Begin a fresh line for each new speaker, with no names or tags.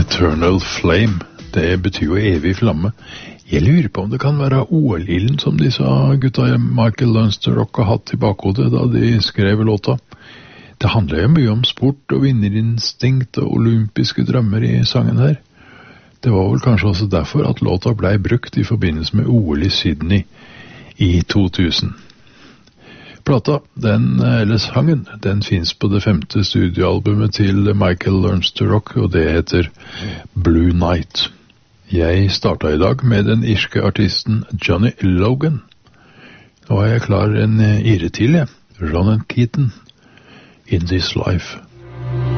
Eternal Flame, det betyr jo evig flamme. Jeg lurer på om det kan være OL-ilden som disse gutta i Michael Lunster-Rock har hatt i bakhodet da de skrev låta. Det handler jo mye om sport og vinnerinstinkt og olympiske drømmer i sangen her. Det var vel kanskje også derfor at låta ble brukt i forbindelse med OL i Sydney i 2000. Plata, eller sangen, den finnes på det 5. studioalbumet til Michael Lunster-Rock, og det heter Blue Night. Jeg startet i dag med den irske artisten Johnny Logan. Nå er jeg klar en irre til, Ronan Keaton, In This Life.